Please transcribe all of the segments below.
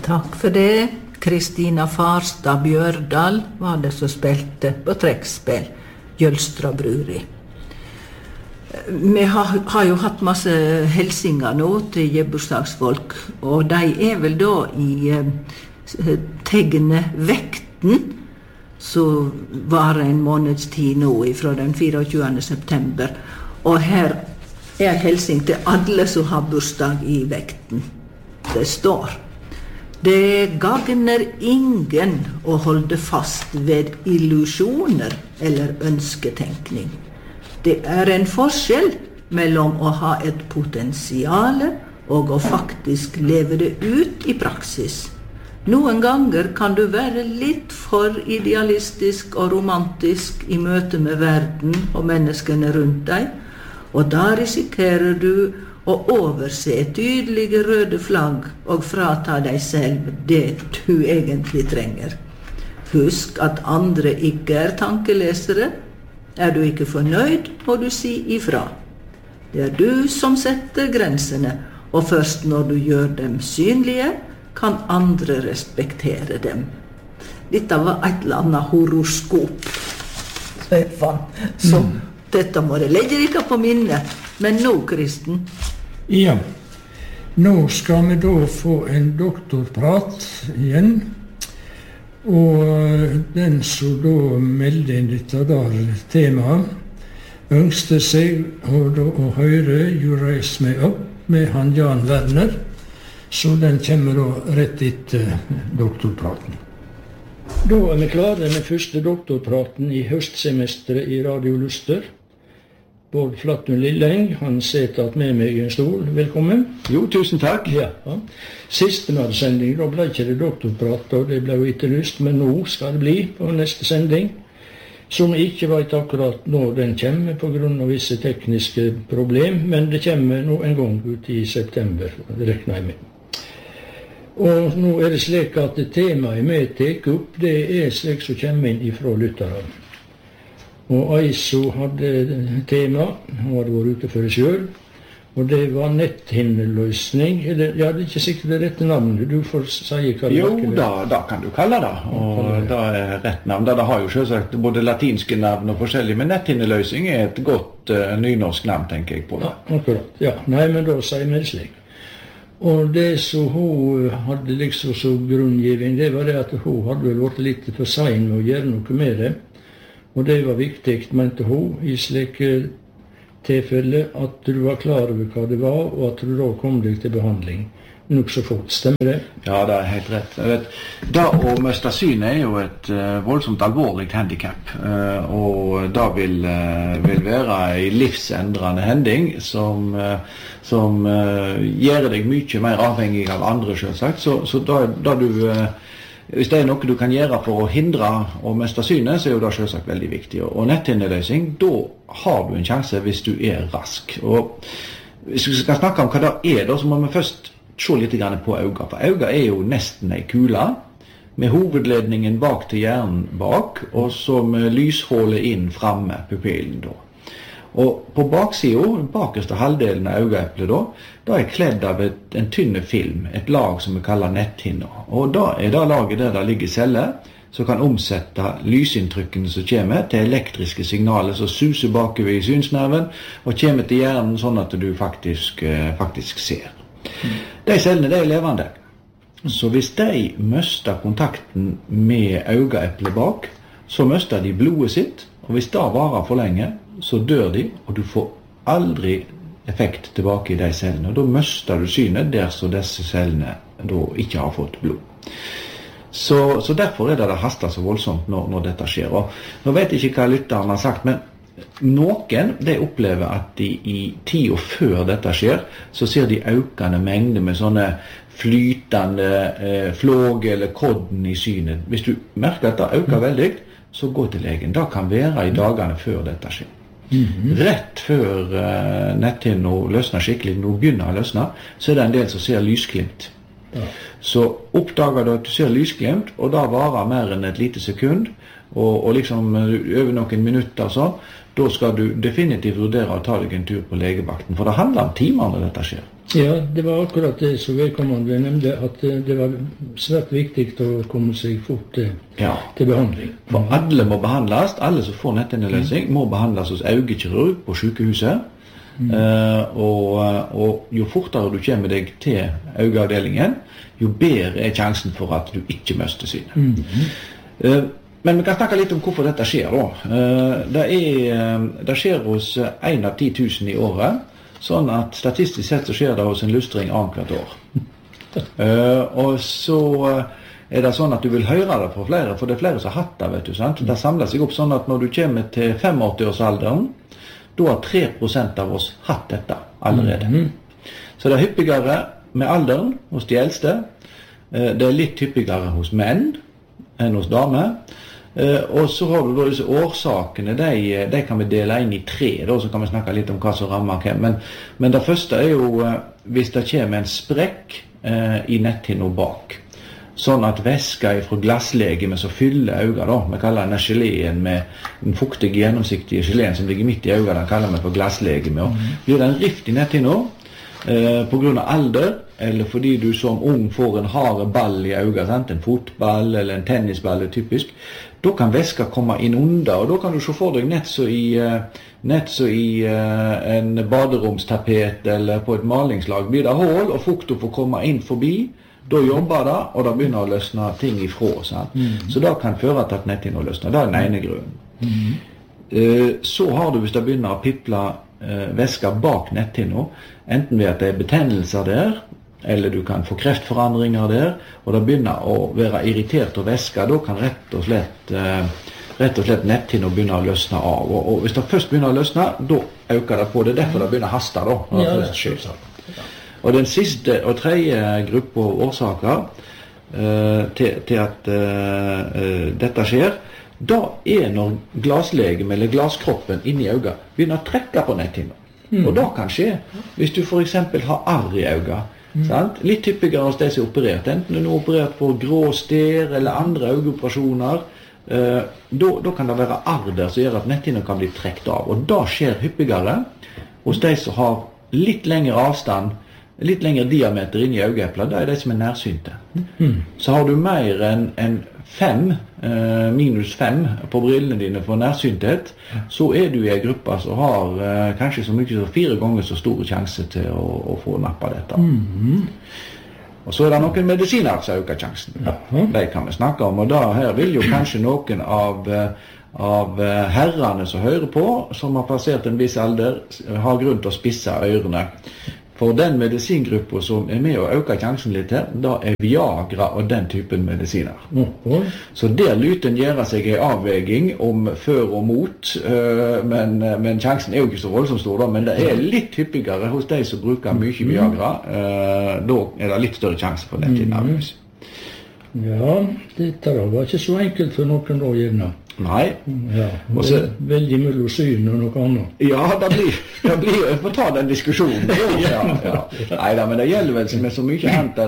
Takk for det. Kristina Farstad Bjørdal var det som spilte på trekkspill, Jølstra Bruri. Vi har jo hatt masse helsinger nå til gebursdagsfolk, og de vel da i tegnet vekten, som var en måneds tid nå fra den 24. september. Og her en helsing til alle som har bursdag i vekten. Det står: Det gagner ingen å holde fast ved illusjoner eller ønsketenkning. Det en forskjell mellom å ha et potensiale og å faktisk leve det ut i praksis. Noen ganger kan du være litt for idealistisk og romantisk i møte med verden og menneskene rundt deg, og da risikerer du å overse tydelige røde flagg og frata deg selv det du egentlig trenger. Husk at andre ikke tankelesere. Du ikke fornøyd, må du si ifra. Det du som setter grensene, og først når du gjør dem synlige, kan andre respektere dem. Dette var et eller annet horoskop, Stefan. Så dette må det legge ikke på minnet. Men nå, Kristen? Ja, nå skal vi da få en doktorprat igjen. Og den som da meldte inn dette der temaet, ønsket seg å høre You Raise Me Up med han Jan Werner, så den kommer da rett etter doktorpraten. Da vi klare med første doktorpraten i høstsemesteret i Radio Luster. Bård Flattun Lilleng, han sitter med meg i en stol. Velkommen. Jo, tusen takk. Ja. Siste sending, da ble ikke det doktorprat, og det ble jo etterlyst, men nå skal det bli på neste sending, som jeg ikke vet akkurat når den kommer på grunn av visse tekniske problem, men det kommer nå en gang ut i september, det regner jeg med. Og nå det slik at temaet vi tar opp, det slik som kommer inn ifra lytterne. Og Aiso hadde tema, han hadde vært ute for det selv, og det var netthinneløsning. Ja, det ikke sikkert det rette navnet, du får si hva det er. Jo, da kan du kalle det, og det rett navn. Det har jo selvsagt både latinske navn og forskjellige, men netthinneløsning et godt nynorsk navn, tenker jeg på det. Ja, akkurat. Ja, nei, men da sier vi det slik. Og det som hun hadde liksom som grunngivning, det var det at hun hadde vel vært litt for sein med å gjøre noe med det. Og det var viktig, mente hun, i slike tilfelle at du var klar over hva det var, og at du da kom deg til behandling. Nok så fort, stemmer det? Ja, det helt rett. Da å miste synet jo et voldsomt alvorlig handicap, og da vil være en livsendrende hending som gjør deg mye mer avhengig av andre, selvsagt. Så da du... Hvis det noe du kan gjøre for å hindre å miste synet, så jo det selvsagt veldig viktig. Og netthinneløsning, da har du en sjanse hvis du rask. Og hvis vi skal snakke om hva det da, så må vi først se litt på øynene. For øynene jo nesten en kule, med hovedledningen bak til hjernen bak, og så med lyshålet inn fremme, pupillen da. Og på baksiden, bakerste halvdelen av øyeeplet da kledd av en tynne film, et lag som vi kaller netthinner. Og da det laget der det ligger celler, som kan omsette lysinntrykkene som kommer til elektriske signaler som suser bakover i synsnerven, og kommer til hjernen sånn at du faktisk ser. De cellene levende. Så hvis de mister kontakten med øyeeplet bak, så mister de blodet sitt, og hvis det varer for lenge, så dør de, og du får aldri effekt tilbake i de cellene. Og da mister du synet der så disse cellene da ikke har fått blod. Så derfor det haster så voldsomt når dette skjer. Og nå vet jeg ikke hva lytteren har sagt, men noen opplever at de i tiden før dette skjer, så ser de økende mengder med sånne flytende flåg eller kodden i synet. Hvis du merker at det øker veldig, så gå til legen. Det kan være i dagene før dette skjer. Rett før netthinnen løsner skikkelig, når du begynner å løsne, så det en del som ser lysglimt. Så oppdager du at du ser lysglimt, og da varer mer enn et lite sekund, og liksom over noen minutter sånn, da skal du definitivt vurdere å ta deg en tur på legevakten, for det handler om timer når dette skjer. Ja, det var akkurat det som vedkommende nevnte, at det var svært viktig å komme seg fort til behandling. For alle må behandles, alle som får netthinneløsning må behandles hos øyekirurg på sykehuset. Og jo fortere du kommer deg til øyeavdelingen, jo bedre sjansen for at du ikke mister synet. Men vi kan snakke litt om hvorfor dette skjer da. Det skjer hos 1 av 10 000 i året, sånn at statistisk sett så skjer det hos en lystring annethvert år. Og så det sånn at du vil høre det fra flere, for det flere som har hatt det, vet du, sant? Det samler seg opp sånn at når du kommer til 85-årsalderen, da har 3% av oss hatt dette allerede. Så det hyppigere med alderen hos de eldste. Det litt hyppigere hos menn enn hos damer. Og så har du da disse årsakene, de kan vi dele inn i 3, da, så kan vi snakke litt om hva som rammer hvem. Men det første jo hvis det kommer en sprekk i netthinna bak. Sånn at væska fra glasslegemet som fyller øynene, da, vi kaller denne geleen med den fuktige, gjennomsiktige geleen som ligger midt i øynene, den kaller vi for glasslegemet. Og blir det en rift i netthinna på grunn av alder, eller fordi du som ung får en hard ball i øynene, en fotball eller en tennisball typisk, da kan væska komme inn under, og da kan du se for deg nett så i en baderomstapet eller på et malingslag blir det hål, og fukta får komme inn forbi. Da jobber det, og da begynner å løsne ting ifra. Så det kan føre til at netthinna løsner. Det den ene grunnen. Så har du, hvis det begynner å piple væska bak netthinna, enten ved at det betennelser der, eller du kan få kreftforandringer der, og det begynner å være irritert av væska, da kan rett og slett netthinna begynne å løsne av. Og hvis det først begynner å løsne, da øker det på. Det derfor det begynner å haste da, når det først skjer. Og den siste og tredje gruppe årsaker til at dette skjer, da når glasslegemet eller glasskroppen inni øynene begynner å trekke på netthinna. Og det kan skje hvis du for eksempel har arr i øynene. Litt hyppigere hos de som er operert, enten du er operert på grå stær eller andre øyeoperasjoner, da kan det være arr der som gjør at netthinna kan bli trekt av. Og det skjer hyppigere hos de som har litt lengre avstand, litt lengre diameter inn i øyeeplet, det de som er nærsynte. Så har du mer enn 5, minus 5 på brillene dine for nærsynthet, så du i en gruppe som har kanskje så mye som 4 ganger så store sjanser til å få nappa dette. Og så det noen medisiner som øker sjansen. De kan vi snakke om, og da her vil jo kanskje noen av herrene som hører på, som har passert en viss alder, har grunn til å spisse ørene. For den medisingruppa som er med å øke sjansen litt her, da er Viagra og den typen medisiner. Så der lyten gjør seg en avveging om før og mot, men sjansen jo ikke så voldsomt stor da, men det er litt hyppigere hos de som bruker mye Viagra, da er det litt større sjanse for netthinnavvis. Ja, dette var ikke så enkelt for noen da gjerne. Nei. Ja, det veldig mellom syn og noe annet. Ja, det blir jo, jeg får ta den diskusjonen. Neida, men det gjelder vel med så mye annet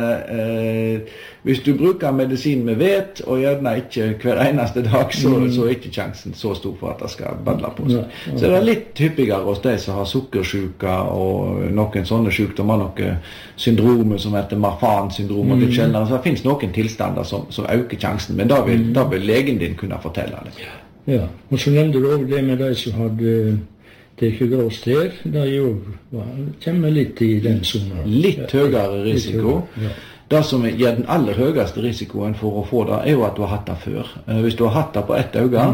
at hvis du bruker medisin med vet, og gjerne ikke hver eneste dag, så er ikke sjansen så stor for at det skal badle på seg. Så det er litt hyppigere hos de som har sukkersyke og noen sånne sykdommer, noen syndromer som heter Marfan-syndrom og litt sjeldnere. Så det finnes noen tilstander som øker sjansen, men da vil legen din kunne fortelle det. Ja, og så nevnte du også det med de som hadde teket grås der, det jo kommer litt i den zonen. Litt høyere risiko. Det som gir den aller høyeste risikoen for å få det, er jo at du har hatt det før. Hvis du har hatt det på ett øye,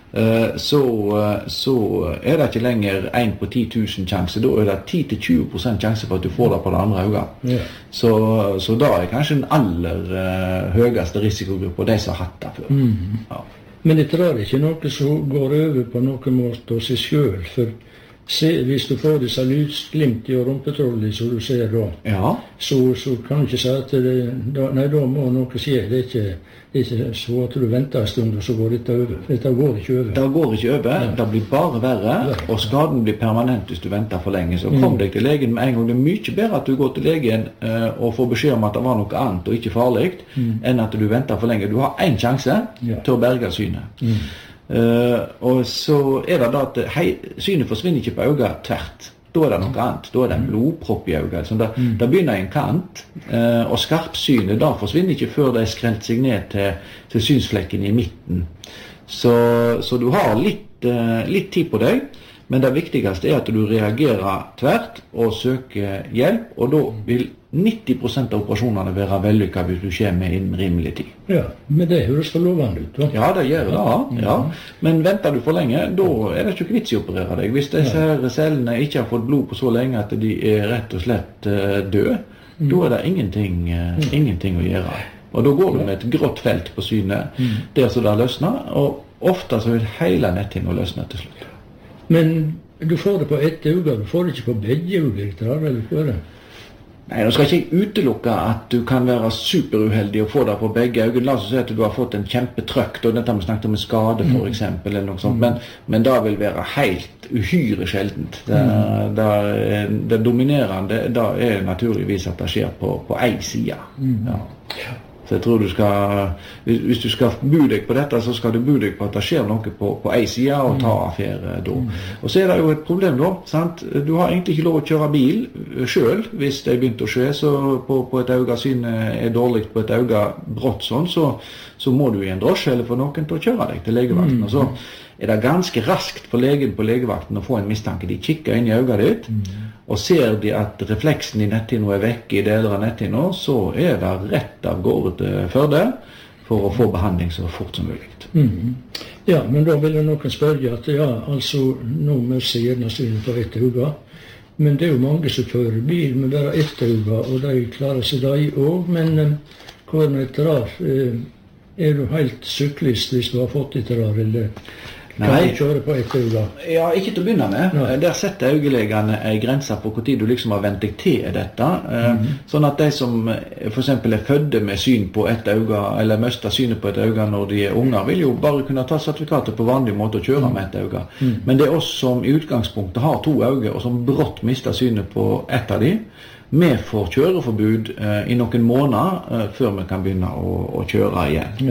så er det ikke lenger 1 på 10 000 sjanse. Da er det 10-20% sjanse for at du får det på det andre øyet. Så da er kanskje den aller høyeste risikogruppa de som har hatt det før. Ja. Men det er ikke noe som går over på noen måte av seg selv, for hvis du får disse lysglimt i rumpetrollet som du ser da, så kan du ikke si at da må noe skje. Det er ikke så at du venter en stund og så går dette over. Dette går ikke over. Det går ikke over, det blir bare verre, og skaden blir permanent hvis du venter for lenge. Så kom deg til legen med en gang. Det er mye bedre at du går til legen og får beskjed om at det var noe annet og ikke farlig, enn at du venter for lenge. Du har en sjanse til å berge synet. Og så er det da at synet forsvinner ikke på øyet tvert. Da det noe annet. Da det en blodpropp i øyet. Så da begynner en kant, og skarpsynet da forsvinner ikke før det skrelt seg ned til synsflekken i midten. Så du har litt tid på deg, men det viktigste er at du reagerer tvert og søker hjelp, og da vil 90% av operasjonene være vellykket hvis du kommer innen rimelig tid. Ja, men det høres for lovende ut, da. Ja, det gjør det, ja. Men venter du for lenge, da er det ikke vits i å operere deg. Hvis disse her cellene ikke har fått blod på så lenge at de er rett og slett døde, da er det ingenting å gjøre. Og da går du med et grått felt på synet, der så det løsner, og ofte så vil hele netthinna løsne til slutt. Men du får det på ett øye, du får det ikke på begge øyne, eller hva er det? Nei, nå skal ikke jeg utelukke at du kan være superuheldig og få det på begge øyne. La oss si at du har fått en kjempetrøkk, og dette har vi snakket om en skade for eksempel, eller noe sånt, men det vil være helt uhyre sjeldent. Det dominerende, det er naturligvis at det skjer på en side. Ja. Så jeg tror hvis du skal bo deg på dette, så skal du bo deg på at det skjer noe på en side og ta affære da. Og så er det jo et problem da, sant? Du har egentlig ikke lov å kjøre bil selv hvis det er begynt å skje, så på et øye synet er dårlig på et øye brått sånn, så må du i en drosje eller få noen til å kjøre deg til legevakten. Og så er det ganske raskt for legen på legevakten å få en mistanke. De kikker inn i øyet ditt, og ser de at refleksen i netthinna er vekk i deler av netthinna, så er det rett av gårde til Førde for å få behandling så fort som mulig. Ja, men da vil noen spørre at altså, nå møter jeg gjerne synet på ett øye, men det er jo mange som kjører bil med bare ett øye, og de klarer seg de også, men hva er det et rar? Er du helt syklist hvis du har fått et rar, eller kan du kjøre på ett øye? Ja, ikke til å begynne med. Der setter øyelegene en grense på hvor tid du liksom har vent deg til dette. Sånn at de som for eksempel er fødde med syn på ett øye, eller mister synet på ett øye når de er unger, vil jo bare kunne ta sertifikatet på vanlig måte og kjøre med ett øye. Men det er oss som i utgangspunktet har to øyne, og som brått mister synet på ett av de, vi får kjøreforbud i noen måneder før vi kan begynne å kjøre igjen.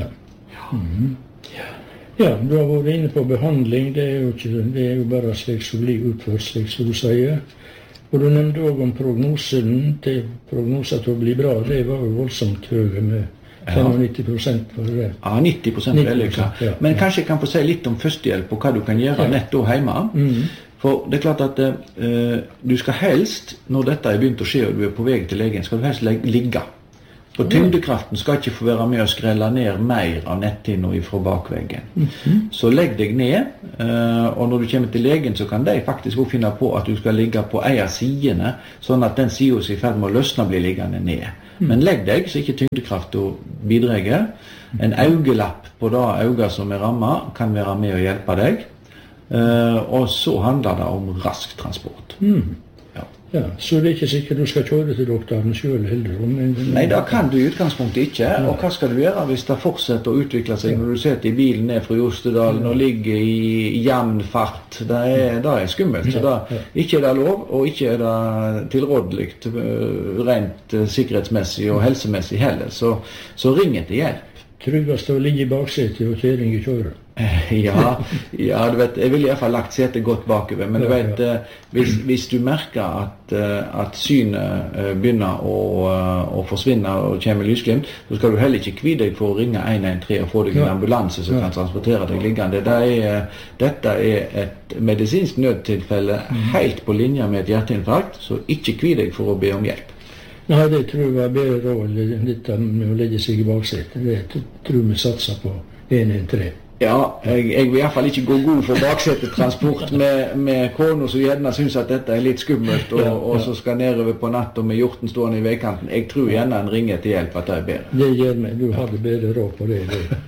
Ja, du har vært inne på behandling, det er jo bare slik som blir utført, slik som du sier. Og du nevnte også om prognosen til å bli bra, det var jo voldsomt høye med 95% for det. Ja, 90% vellykket. Men kanskje jeg kan få si litt om førstehjelp og hva du kan gjøre nett og hjemme. For det er klart at du skal helst, når dette er begynt å skje og du er på vei til legen, skal du helst ligge. For tyngdekraften skal ikke få være med å skrelle ned mer av netthinna fra bakveggen. Så legg deg ned, og når du kommer til legen så kan de faktisk også finne på at du skal ligge på en av sidene, sånn at den siden som er i ferd med å løsne blir liggende ned. Men legg deg så ikke tyngdekraften bidrar. En øyelapp på det øyet som er rammet kan være med å hjelpe deg, og så handler det om rask transport. Ja, så det er ikke sikkert du skal kjøre til doktoren selv heller? Nei, det kan du i utgangspunktet ikke. Og hva skal du gjøre hvis det fortsetter å utvikle seg når du sitter i bilen ned fra Jostedalen og ligger i jevn fart? Det er skummelt. Så ikke er det lov, og ikke er det tilrådelig rent sikkerhetsmessig og helsemessig heller. Så ring etter hjelp. Tryggest å ligge i baksetet og kjøring i kjøret? Ja, du vet, jeg vil i hvert fall lagt setet godt bakover, men du vet, hvis du merker at synet begynner å forsvinne og kommer lysglimt, så skal du heller ikke kvide deg for å ringe 113 og få deg en ambulanse som kan transportere deg liggende. Dette er et medisinsk nødtilfelle helt på linje med et hjerteinfarkt, så ikke kvide deg for å be om hjelp. Nei, det tror jeg var bedre råd, dette med å legge seg i baksetet. Det tror vi satser på 113. Ja, jeg vil i hvert fall ikke gå god for baksetetransport med kona som gjerne synes at dette er litt skummelt, og så skal nedover på natt og med hjorten stående i veikanten. Jeg tror gjerne en ringer til hjelp at det er bedre. Det gjør meg, du hadde bedre råd på det.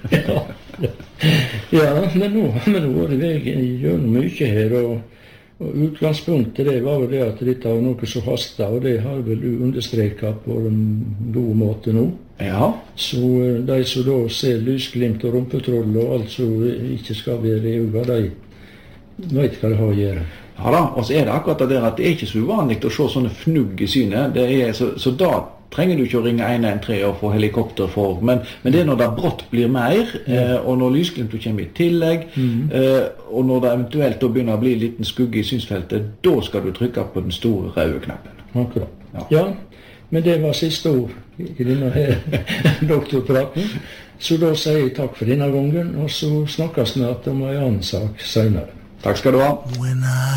Ja, men nå har vi vært i veien gjennom mye her, og utgangspunktet det var jo det at dette var noe som hastet, og det har vel du understreket på en god måte nå. Ja. Så de som da ser lysglimt og rumpetroll og alt som ikke skal være i øynene, de vet hva det har å gjøre. Ja da, og så er det akkurat det at det er ikke så uvanlig å se sånne fnugg i synet. Så da trenger du ikke å ringe 113 og få helikopter for, men det når det brått blir mer, og når lysglimtet kommer i tillegg, og når det eventuelt da begynner å bli en liten skugge i synsfeltet, da skal du trykke på den store røde knappen. Akkurat. Ja, men det var siste ord i denne doktorpraten. Så da sier jeg takk for denne gangen, og så snakkes snart om en annen sak senere. Takk skal du ha.